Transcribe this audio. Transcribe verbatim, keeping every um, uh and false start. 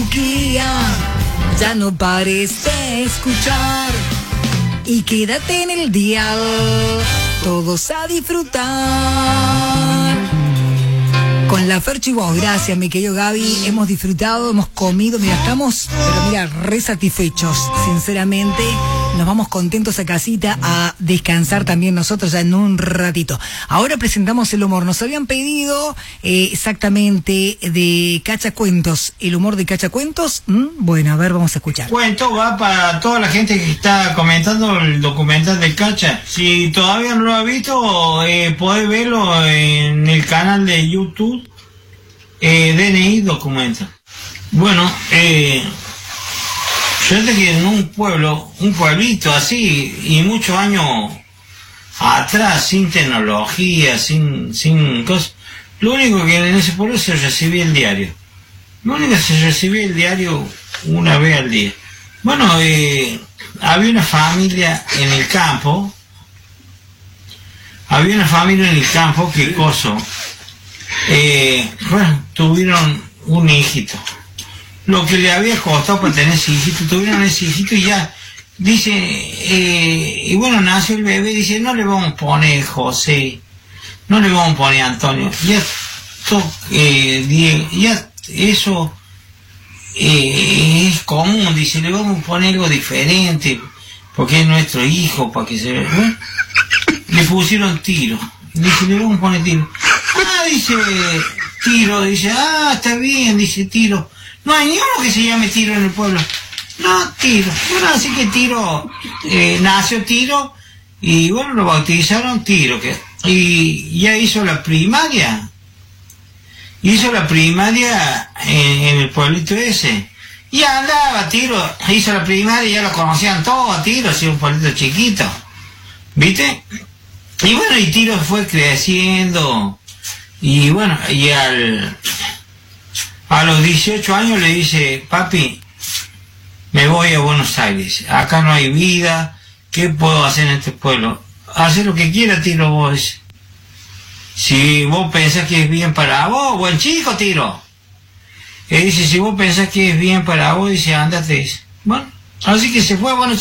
Turquía. Ya no pares de escuchar y quédate en el dial, todos a disfrutar. Con la Fercho y vos, gracias mi querido Gaby, hemos disfrutado, hemos comido, mira, estamos, pero mira, re satisfechos, sinceramente. Nos vamos contentos a casita a descansar también nosotros ya en un ratito. Ahora presentamos el humor. Nos habían pedido eh, exactamente de Cachacuentos. ¿El humor de Cachacuentos? ¿Mm? Bueno, a ver, vamos a escuchar. Cuento va para toda la gente que está comentando el documental de Cacha. Si todavía no lo ha visto, eh, podés verlo en el canal de YouTube eh, D N I Documental. Bueno, eh... fíjate que en un pueblo, un pueblito así, y muchos años atrás, sin tecnología, sin, sin cosas, lo único que en ese pueblo se recibía el diario. Lo único que se recibía el diario una vez al día. Bueno, eh, había una familia en el campo, había una familia en el campo que coso, eh, bueno, tuvieron un hijito. Lo que le había costado para tener ese hijito, tuvieron ese hijito y ya, dice, eh, y bueno, nació el bebé, dice, no le vamos a poner José, no le vamos a poner Antonio, ya, to, eh, Diego, ya, eso eh, es común, dice, le vamos a poner algo diferente, porque es nuestro hijo, para que se vea, ¿eh? Le pusieron Tiro, dice, le vamos a poner Tiro, ah, dice, Tiro, dice, ah, está bien, dice Tiro. No hay ni uno que se llame Tiro en el pueblo. No, Tiro. Bueno, así que Tiro, eh, nació Tiro y bueno, lo bautizaron Tiro. Que, y ya hizo la primaria. Hizo la primaria en, en el pueblito ese. Y andaba Tiro, hizo la primaria y ya lo conocían todos a Tiro, así un pueblito chiquito. ¿Viste? Y bueno, y Tiro fue creciendo. Y bueno, y al... a los dieciocho años le dice, papi, me voy a Buenos Aires, acá no hay vida, ¿qué puedo hacer en este pueblo? Hacer lo que quiera, Tiro, vos. Si vos pensás que es bien para vos, buen chico, Tiro. Él dice, si vos pensás que es bien para vos, dice, andate. Bueno, así que se fue a Buenos Aires.